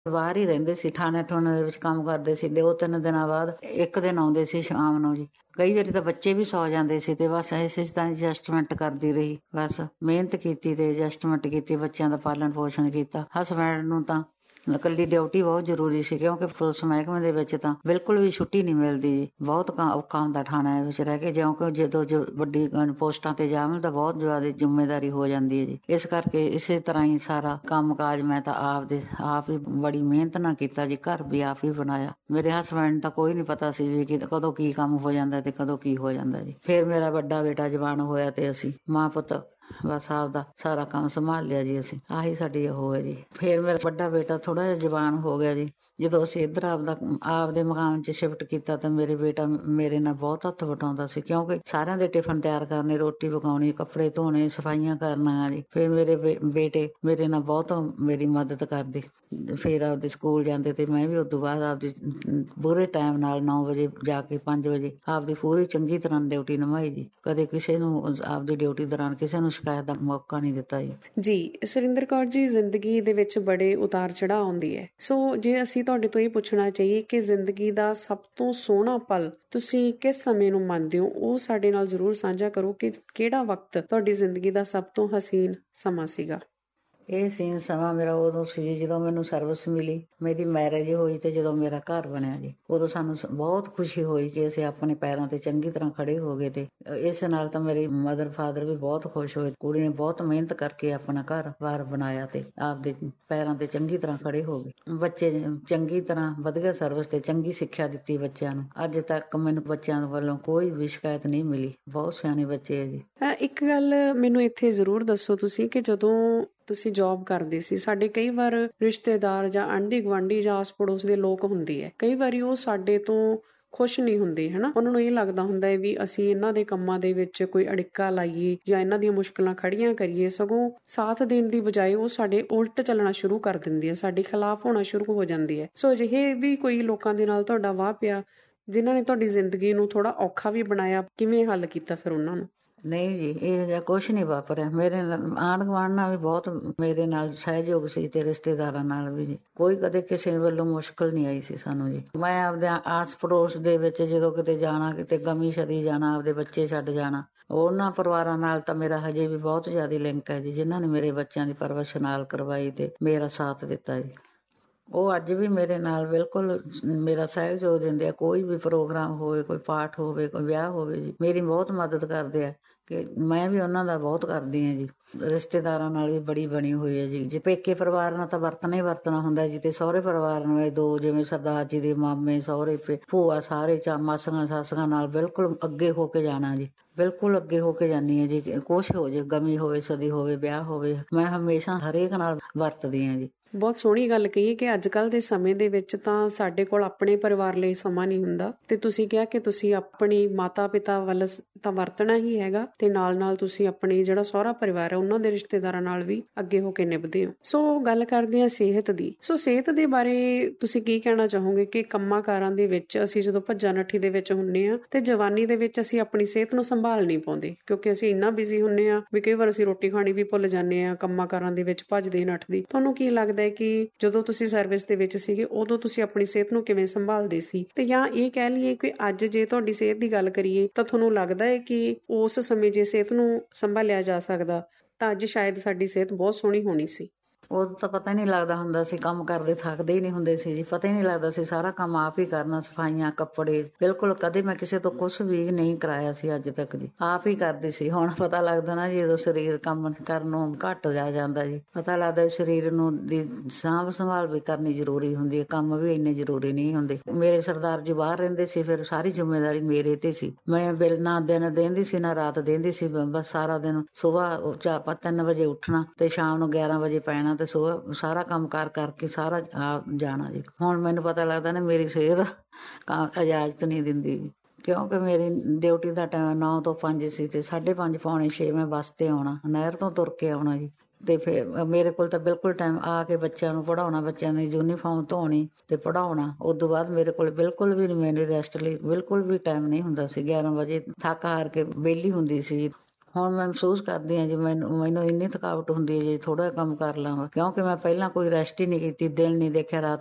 ਬਾਹਰ ਹੀ ਰਹਿੰਦੇ ਸੀ, ਥਾਣੇ ਠਾਣੇ ਦੇ ਵਿੱਚ ਕੰਮ ਕਰਦੇ ਸੀ। 2-3 ਦਿਨਾਂ ਬਾਅਦ ਇੱਕ ਦਿਨ ਆਉਂਦੇ ਸੀ ਸ਼ਾਮ ਨੂੰ ਜੀ। ਕਈ ਵਾਰੀ ਤਾਂ ਬੱਚੇ ਵੀ ਸੌ ਜਾਂਦੇ ਸੀ ਤੇ ਬਸ ਇਸੇ ਤਰ੍ਹਾਂ ਐਡਜਸਟਮੈਂਟ ਕਰਦੀ ਰਹੀ। ਬਸ ਮਿਹਨਤ ਕੀਤੀ ਤੇ ਐਡਜਸਟਮੈਂਟ ਕੀਤੀ, ਬੱਚਿਆਂ ਦਾ ਪਾਲਣ ਪੋਸ਼ਣ ਕੀਤਾ। ਹਸਬੈਂਡ ਨੂੰ ਤਾਂ ਇਕੱਲੀ ਡਿਊਟੀ ਬਹੁਤ ਜ਼ਰੂਰੀ ਸੀ, ਕਿਉਂਕਿ ਪੁਲਿਸ ਮਹਿਕਮੇ ਦੇ ਵਿੱਚ ਤਾਂ ਬਿਲਕੁਲ ਵੀ ਛੁੱਟੀ ਨਹੀਂ ਮਿਲਦੀ ਜੀ। ਬਹੁਤ ਔਖਾ ਹੁੰਦਾ ਥਾਣਿਆਂ ਵਿੱਚ ਰਹਿ ਕੇ, ਕਿਉਂਕਿ ਜਦੋਂ ਜੋ ਵੱਡੀ ਪੋਸਟਾਂ ਤੇ ਜਾ ਮਿਲਦਾ ਬਹੁਤ ਜ਼ਿਆਦਾ ਜ਼ਿੰਮੇਵਾਰੀ ਹੋ ਜਾਂਦੀ ਹੈ ਜੀ। ਇਸ ਕਰਕੇ ਇਸੇ ਤਰ੍ਹਾਂ ਹੀ ਸਾਰਾ ਕੰਮ ਕਾਜ ਮੈਂ ਤਾਂ ਆਪ ਹੀ ਬੜੀ ਮਿਹਨਤ ਨਾਲ ਕੀਤਾ ਜੀ। ਘਰ ਵੀ ਆਪ ਹੀ ਬਣਾਇਆ। ਮੇਰੇ ਹਸਬੈਂਡ ਤਾਂ ਕੋਈ ਨਹੀਂ ਪਤਾ ਸੀ ਵੀ ਕਦੋਂ ਕੀ ਕੰਮ ਹੋ ਜਾਂਦਾ ਤੇ ਕਦੋਂ ਕੀ ਹੋ ਜਾਂਦਾ ਜੀ। ਫਿਰ ਮੇਰਾ ਵੱਡਾ ਬੇਟਾ ਜਵਾਨ ਹੋਇਆ ਤੇ ਅਸੀਂ ਮਾਂ ਪੁੱਤ ਬਸ ਆਪਦਾ ਸਾਰਾ ਕੰਮ ਸੰਭਾਲ ਲਿਆ ਜੀ। ਅਸੀਂ ਆਹੀ ਸਾਡੀ ਉਹ ਹੈ ਜੀ। ਫਿਰ ਮੇਰਾ ਵੱਡਾ ਬੇਟਾ ਥੋੜਾ ਜਿਹਾ ਜਵਾਨ ਹੋ ਗਿਆ ਜੀ। ਜਦੋਂ ਅਸੀਂ ਇੱਧਰ ਆਪਦੇ ਮਕਾਨ 'ਚ ਸ਼ਿਫਟ ਕੀਤਾ ਤਾਂ ਮੇਰੇ ਬੇਟਾ ਮੇਰੇ ਨਾਲ ਬਹੁਤ ਹੱਥ ਵਟਾਉਂਦਾ ਸੀ, ਕਿਉਂਕਿ ਸਾਰਿਆਂ ਦੇ ਟਿਫਨ ਤਿਆਰ ਕਰਨੇ, ਰੋਟੀ ਪਕਾਉਣੀ, ਕੱਪੜੇ ਧੋਣੇ, ਸਫਾਈਆਂ ਕਰਨੀਆਂ ਜੀ। ਫਿਰ ਮੇਰੇ ਬੇਟੇ ਮੇਰੇ ਨਾਲ ਬਹੁਤ ਮੇਰੀ ਮਦਦ ਕਰਦੇ। ਫਿਰ ਆਪਦੇ ਸਕੂਲ ਜਾਂਦੇ ਤੇ ਮੈਂ ਵੀ ਉਦੋਂ ਬਾਅਦ ਆਪਦੀ ਪੂਰੇ ਟਾਈਮ ਨਾਲ 9 ਵਜੇ ਜਾ ਕੇ 5 ਵਜੇ ਆਪਦੀ ਪੂਰੀ ਚੰਗੀ ਤਰ੍ਹਾਂ ਡਿਊਟੀ ਨਿਭਾਈ ਜੀ। ਕਦੇ ਕਿਸੇ ਨੂੰ ਆਪਦੀ ਡਿਊਟੀ ਦੌਰਾਨ ਕਿਸੇ ਨੂੰ ਸ਼ਿਕਾਇਤ ਦਾ ਮੌਕਾ ਨਹੀਂ ਦਿੱਤਾ ਜੀ। ਜੀ ਸੁਰਿੰਦਰ ਕੌਰ ਜੀ, ਜ਼ਿੰਦਗੀ ਦੇ ਵਿੱਚ ਬੜੇ ਉਤਾਰ ਚੜ੍ਹਾਅ ਆਉਂਦੀ ਹੈ। ਸੋ ਜੇ ਅਸੀਂ ਤੁਹਾਡੇ ਤੋਂ ਇਹ ਪੁੱਛਣਾ ਚਾਹੀਏ ਕਿ ਜ਼ਿੰਦਗੀ ਦਾ ਸਭ ਤੋਂ ਸੋਹਣਾ ਪਲ ਤੁਸੀਂ ਕਿਸ ਸਮੇਂ ਨੂੰ ਮੰਨਦੇ ਹੋ, ਉਹ ਸਾਡੇ ਨਾਲ ਜ਼ਰੂਰ ਸਾਂਝਾ ਕਰੋ ਕਿ ਕਿਹੜਾ ਵਕਤ ਤੁਹਾਡੀ ਜ਼ਿੰਦਗੀ ਦਾ ਸਭ ਤੋਂ ਹਸੀਨ ਸਮਾਂ ਸੀਗਾ। ਇਹ ਸੀਨ ਸਮਾਂ ਮੇਰਾ ਉਦੋਂ ਸੀ ਜਦੋਂ ਮੈਨੂੰ ਸਰਵਿਸ ਮਿਲੀ, ਮੇਰੀ ਮੈਰਿਜ ਹੋਈ ਤੇ ਜਦੋਂ ਮੇਰਾ ਘਰ ਬਣਿਆ ਜੀ। ਉਦੋਂ ਸਾਨੂੰ ਬਹੁਤ ਖੁਸ਼ੀ ਹੋਈ ਕਿ ਅਸੀਂ ਆਪਣੇ ਪੈਰਾਂ ਤੇ ਚੰਗੀ ਤਰ੍ਹਾਂ ਖੜੇ ਹੋ ਗਏ। ਤੇ ਇਸ ਨਾਲ ਤਾਂ ਮੇਰੀ ਮਦਰ ਫਾਦਰ ਵੀ ਬਹੁਤ ਖੁਸ਼ ਹੋਏ। ਕੁੜੀ ਨੇ ਬਹੁਤ ਮਿਹਨਤ ਕਰਕੇ ਆਪਣਾ ਘਰ-ਬਾਰ ਬਣਾਇਆ ਤੇ ਆਪਦੇ ਪੈਰਾਂ ਤੇ ਚੰਗੀ ਤਰ੍ਹਾਂ ਖੜੇ ਹੋ ਗਏ। ਬੱਚੇ ਚੰਗੀ ਤਰ੍ਹਾਂ ਵਧੀਆ ਸਰਵਿਸ ਤੇ ਚੰਗੀ ਸਿੱਖਿਆ ਦਿੱਤੀ ਬੱਚਿਆਂ ਨੂੰ। ਅੱਜ ਤੱਕ ਮੈਨੂੰ ਬੱਚਿਆਂ ਵੱਲੋਂ ਕੋਈ ਵੀ ਸ਼ਿਕਾਇਤ ਨਹੀਂ ਮਿਲੀ। ਬਹੁਤ ਸਿਆਣੇ ਬੱਚੇ ਹੈ ਜੀ। ਇੱਕ ਗੱਲ ਮੈਨੂੰ ਇੱਥੇ ਜ਼ਰੂਰ ਦੱਸੋ ਤੁਸੀਂ ਕਿ ਜਦੋਂ ਤੁਸੀਂ ਜੌਬ ਕਰਦੇ ਸੀ, ਸਾਡੇ ਕਈ ਵਾਰ ਰਿਸ਼ਤੇਦਾਰ ਜਾਂ ਆਂਢੀ ਗੁਆਂਢੀ ਜਾਂ ਆਸ ਪੜੋਸ ਦੇ ਲੋਕ ਹੁੰਦੇ ਹੈ, ਕਈ ਵਾਰੀ ਉਹ ਸਾਡੇ ਤੋਂ ਖੁਸ਼ ਨਹੀਂ ਹੁੰਦੇ ਹਨਾ। ਉਹਨਾਂ ਨੂੰ ਇਹ ਲੱਗਦਾ ਹੁੰਦਾ ਹੈ ਵੀ ਅਸੀਂ ਇਹਨਾਂ ਦੇ ਕੰਮਾਂ ਦੇ ਵਿੱਚ ਕੋਈ ਅੜਿੱਕਾ ਲਾਈਏ ਜਾਂ ਇਹਨਾਂ ਦੀਆਂ ਮੁਸ਼ਕਲਾਂ ਖੜੀਆਂ ਕਰੀਏ। ਸਗੋਂ ਸਾਥ ਦੇਣ ਦੀ ਬਜਾਏ ਉਹ ਸਾਡੇ ਉਲਟ ਚੱਲਣਾ ਸ਼ੁਰੂ ਕਰ ਦਿੰਦੀ ਹੈ, ਸਾਡੇ ਖਿਲਾਫ ਹੋਣਾ ਸ਼ੁਰੂ ਹੋ ਜਾਂਦੀ ਹੈ। ਸੋ ਅਜਿਹੇ ਵੀ ਕੋਈ ਲੋਕਾਂ ਦੇ ਨਾਲ ਤੁਹਾਡਾ ਵਾਹ ਪਿਆ ਜਿਨ੍ਹਾਂ ਨੇ ਤੁਹਾਡੀ ਜ਼ਿੰਦਗੀ ਨੂੰ ਥੋੜਾ ਔਖਾ ਵੀ ਬਣਾਇਆ? ਕਿਵੇਂ ਹੱਲ ਕੀਤਾ ਫਿਰ ਉਹਨਾਂ ਨੂੰ? ਨਹੀਂ ਜੀ, ਇਹ ਜਿਹਾ ਕੁਛ ਨਹੀਂ ਵਾਪਰਿਆ। ਮੇਰੇ ਆਂਢ ਗੁਆਂਢ ਨਾਲ ਵੀ ਬਹੁਤ ਮੇਰੇ ਨਾਲ ਸਹਿਯੋਗ ਸੀ ਤੇ ਰਿਸ਼ਤੇਦਾਰਾਂ ਨਾਲ ਵੀ ਜੀ। ਕੋਈ ਕਦੇ ਕਿਸੇ ਵੱਲੋਂ ਮੁਸ਼ਕਲ ਨਹੀਂ ਆਈ ਸੀ ਸਾਨੂੰ ਜੀ। ਮੈਂ ਆਪਦੇ ਆਸ ਪੜੋਸ ਦੇ ਵਿੱਚ ਜਦੋਂ ਕਿਤੇ ਜਾਣਾ, ਕਿਤੇ ਗਮੀ ਛਦੀ ਜਾਣਾ, ਆਪਦੇ ਬੱਚੇ ਛੱਡ ਜਾਣਾ, ਉਹਨਾਂ ਪਰਿਵਾਰਾਂ ਨਾਲ ਤਾਂ ਮੇਰਾ ਹਜੇ ਵੀ ਬਹੁਤ ਜ਼ਿਆਦਾ ਲਿੰਕ ਹੈ ਜੀ, ਜਿਨ੍ਹਾਂ ਨੇ ਮੇਰੇ ਬੱਚਿਆਂ ਦੀ ਪਰਵਰਿਸ਼ ਨਾਲ ਕਰਵਾਈ ਤੇ ਮੇਰਾ ਸਾਥ ਦਿੱਤਾ ਜੀ। ਉਹ ਅੱਜ ਵੀ ਮੇਰੇ ਨਾਲ ਬਿਲਕੁਲ ਮੇਰਾ ਸਹਿਯੋਗ ਦਿੰਦੇ ਆ। ਕੋਈ ਵੀ ਪ੍ਰੋਗਰਾਮ ਹੋਵੇ, ਕੋਈ ਪਾਠ ਹੋਵੇ, ਕੋਈ ਵਿਆਹ ਹੋਵੇ ਜੀ, ਮੇਰੀ ਬਹੁਤ ਮਦਦ ਕਰਦੇ ਆ ਕਿ ਮੈਂ ਵੀ ਉਹਨਾਂ ਦਾ ਬਹੁਤ ਕਰਦੀ ਹਾਂ ਜੀ। ਰਿਸ਼ਤੇਦਾਰਾਂ ਨਾਲ ਵੀ ਬੜੀ ਬਣੀ ਹੋਈ ਹੈ ਜੀ। ਜੇ ਪੇਕੇ ਪਰਿਵਾਰ ਨਾਲ ਤਾਂ ਵਰਤਣਾ ਹੀ ਵਰਤਣਾ ਹੁੰਦਾ ਜੀ, ਤੇ ਸਹੁਰੇ ਪਰਿਵਾਰ ਨੂੰ ਇਹ ਦੋ, ਜਿਵੇਂ ਸਰਦਾਰ ਜੀ ਦੇ ਮਾਮੇ, ਸਹੁਰੇ, ਭੂਆ, ਸਾਰੇ ਮਾਸੀਆਂ ਸਾਸੀਆਂ ਨਾਲ ਬਿਲਕੁਲ ਅੱਗੇ ਹੋ ਕੇ ਜਾਣਾ ਜੀ। ਬਿਲਕੁਲ ਅੱਗੇ ਹੋ ਕੇ ਜਾਂਦੀ ਹਾਂ ਜੀ। ਕੁਛ ਹੋ ਜੇ, ਗਮੀ ਹੋਵੇ, ਸਦੀ ਹੋਵੇ, ਵਿਆਹ ਹੋਵੇ, ਮੈਂ ਹਮੇਸ਼ਾ ਹਰੇਕ ਨਾਲ ਵਰਤਦੀ ਹਾਂ ਜੀ। ਬਹੁਤ ਸੋਹਣੀ ਗੱਲ ਕਹੀ ਕਿ ਅੱਜ ਕੱਲ੍ਹ ਦੇ ਸਮੇਂ ਦੇ ਵਿੱਚ ਤਾਂ ਸਾਡੇ ਕੋਲ ਆਪਣੇ ਪਰਿਵਾਰ ਲਈ ਸਮਾਂ ਨਹੀਂ ਹੁੰਦਾ, ਤੇ ਤੁਸੀਂ ਕਿਹਾ ਕਿ ਤੁਸੀਂ ਆਪਣੀ ਮਾਤਾ ਪਿਤਾ ਵੱਲ ਤਾਂ ਵਰਤਣਾ ਹੀ ਹੈਗਾ ਤੇ ਨਾਲ ਨਾਲ ਤੁਸੀਂ ਆਪਣੀ ਜਿਹੜਾ ਸਹੁਰਾ ਪਰਿਵਾਰ ਹੈ ਉਹਨਾਂ ਦੇ ਰਿਸ਼ਤੇਦਾਰਾਂ ਨਾਲ ਵੀ ਅੱਗੇ ਹੋ ਕੇ ਨਿਭਦੇ ਹੋ। ਸੋ ਗੱਲ ਕਰਦੇ ਹਾਂ ਸਿਹਤ ਦੀ। ਸੋ ਸਿਹਤ ਦੇ ਬਾਰੇ ਤੁਸੀਂ ਕੀ ਕਹਿਣਾ ਚਾਹੋਗੇ ਕਿ ਕੰਮਾਂ ਕਾਰਾਂ ਦੇ ਵਿੱਚ ਅਸੀਂ ਜਦੋਂ ਭੱਜਾ ਨੱਠੀ ਦੇ ਵਿੱਚ ਹੁੰਦੇ ਹਾਂ ਤੇ ਜਵਾਨੀ ਦੇ ਵਿੱਚ ਅਸੀਂ ਆਪਣੀ ਸਿਹਤ ਨੂੰ ਸੰਭਾਲ ਨਹੀਂ ਪਾਉਂਦੇ, ਕਿਉਂਕਿ ਅਸੀਂ ਇੰਨਾ ਬਿਜ਼ੀ ਹੁੰਦੇ ਹਾਂ ਵੀ ਕਈ ਵਾਰ ਅਸੀਂ ਰੋਟੀ ਖਾਣੀ ਵੀ ਭੁੱਲ ਜਾਂਦੇ ਹਾਂ ਕੰਮਾਂ ਕਾਰਾਂ ਦੇ ਵਿੱਚ ਭੱਜਦੇ ਨੱਠਦੇ। ਤੁਹਾਨੂੰ ਕੀ ਲੱਗਦਾ ਕਿ ਜਦੋਂ ਤੁਸੀਂ ਸਰਵਿਸ ਦੇ ਵਿੱਚ ਸੀਗੇ ਉਦੋਂ ਤੁਸੀਂ ਆਪਣੀ ਸਿਹਤ ਨੂੰ ਕਿਵੇਂ ਸੰਭਾਲਦੇ ਸੀ? ਤੇ ਜਾਂ ਇਹ ਕਹਿ ਲਈਏ ਕਿ ਅੱਜ ਜੇ ਤੁਹਾਡੀ ਸਿਹਤ ਦੀ ਗੱਲ ਕਰੀਏ ਤਾਂ ਤੁਹਾਨੂੰ ਲੱਗਦਾ ਹੈ ਕਿ ਉਸ ਸਮੇਂ ਜੇ ਸਿਹਤ ਨੂੰ ਸੰਭਾਲਿਆ ਜਾ ਸਕਦਾ ਤਾਂ ਅੱਜ ਸ਼ਾਇਦ ਸਾਡੀ ਸਿਹਤ ਬਹੁਤ ਸੋਹਣੀ ਹੋਣੀ ਸੀ? ਉਦੋਂ ਤਾਂ ਪਤਾ ਹੀ ਨਹੀਂ ਲੱਗਦਾ ਹੁੰਦਾ ਸੀ, ਕੰਮ ਕਰਦੇ ਥੱਕਦੇ ਹੀ ਨਹੀਂ ਹੁੰਦੇ ਸੀ ਜੀ। ਪਤਾ ਹੀ ਨਹੀਂ ਲੱਗਦਾ ਸੀ, ਸਾਰਾ ਕੰਮ ਆਪ ਹੀ ਕਰਨਾ, ਸਫਾਈਆਂ, ਕੱਪੜੇ, ਬਿਲਕੁਲ ਕਦੇ ਮੈਂ ਕਿਸੇ ਤੋਂ ਕੁਛ ਵੀ ਨਹੀਂ ਕਰਾਇਆ ਸੀ ਅੱਜ ਤੱਕ ਜੀ। ਆਪ ਹੀ ਕਰਦੀ ਸੀ। ਹੁਣ ਪਤਾ ਲੱਗਦਾ ਨਾ ਜੀ, ਜਦੋਂ ਸਰੀਰ ਕੰਮ ਕਰਨ ਨੂੰ ਘੱਟ ਜਾ ਜਾਂਦਾ ਜੀ, ਪਤਾ ਲੱਗਦਾ ਸਰੀਰ ਨੂੰ ਦੀ ਸਾਂਭ ਸੰਭਾਲ ਵੀ ਕਰਨੀ ਜ਼ਰੂਰੀ ਹੁੰਦੀ ਹੈ, ਕੰਮ ਵੀ ਇੰਨੇ ਜ਼ਰੂਰੀ ਨਹੀਂ ਹੁੰਦੇ। ਮੇਰੇ ਸਰਦਾਰ ਜੀ ਬਾਹਰ ਰਹਿੰਦੇ ਸੀ, ਫਿਰ ਸਾਰੀ ਜ਼ਿੰਮੇਵਾਰੀ ਮੇਰੇ ਤੇ ਸੀ। ਮੈਂ ਬਿਲ ਨਾ ਦਿਨ ਦੇਂਦੀ ਸੀ ਨਾ ਰਾਤ ਦੇਂਦੀ ਸੀ। ਬਸ ਸਾਰਾ ਦਿਨ ਸੁਬਾਹ 3 ਵਜੇ ਉੱਠਣਾ ਤੇ ਸ਼ਾਮ ਨੂੰ 11 ਵਜੇ ਪੈਣਾ ਤੇ ਸੁਬਾਹ ਸਾਰਾ ਕੰਮ ਕਰਕੇ ਸਾਰਾ ਜਾਣਾ ਜੀ। ਹੁਣ ਮੈਨੂੰ ਪਤਾ ਲੱਗਦਾ ਨਾ ਮੇਰੀ ਸਿਹਤ ਇਜਾਜ਼ਤ ਨਹੀਂ ਦਿੰਦੀ, ਕਿਉਂਕਿ ਮੇਰੀ ਡਿਊਟੀ ਦਾ ਟਾਈਮ 9 ਤੋਂ 5 ਸੀ ਤੇ 5:30 ਪੌਣੇ 6 ਮੈਂ ਬੱਸ ਤੇ ਆਉਣਾ, ਨਹਿਰ ਤੋਂ ਤੁਰ ਕੇ ਆਉਣਾ ਜੀ। ਤੇ ਫਿਰ ਮੇਰੇ ਕੋਲ ਤਾਂ ਬਿਲਕੁਲ ਟਾਈਮ ਆ ਕੇ ਬੱਚਿਆਂ ਨੂੰ ਪੜ੍ਹਾਉਣਾ, ਬੱਚਿਆਂ ਦੀ ਯੂਨੀਫਾਰਮ ਧੋਣੀ ਤੇ ਪੜ੍ਹਾਉਣਾ। ਉਸ ਤੋਂ ਬਾਅਦ ਮੇਰੇ ਕੋਲ ਬਿਲਕੁਲ ਵੀ ਮੈਨੂੰ ਰੈਸਟ ਲਈ ਬਿਲਕੁਲ ਵੀ ਟਾਈਮ ਨਹੀਂ ਹੁੰਦਾ ਸੀ। 11 ਵਜੇ ਥੱਕ ਹਾਰ ਕੇ ਵਿਹਲੀ ਹੁੰਦੀ ਸੀ। ਹੁਣ ਮੈਂ ਮਹਿਸੂਸ ਕਰਦੀ ਹਾਂ ਜੀ ਮੈਨੂੰ ਇੰਨੀ ਥਕਾਵਟ ਹੁੰਦੀ ਹੈ ਜੀ ਥੋੜਾ ਕੰਮ ਕਰ ਲਵਾਂ, ਕਿਉਂਕਿ ਮੈਂ ਪਹਿਲਾਂ ਕੋਈ ਰੈਸਟ ਹੀ ਨਹੀਂ ਕੀਤੀ, ਦਿਨ ਨਹੀਂ ਦੇਖਿਆ ਰਾਤ